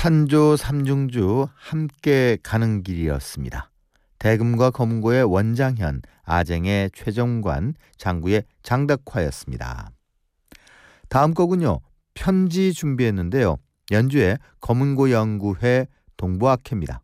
탄조 삼중주 함께 가는 길이었습니다. 대금과 검은고의 원장현, 아쟁의 최정관, 장구의 장덕화였습니다. 다음 곡은요. 편지 준비했는데요. 연주의 검은고 연구회 동부악회입니다.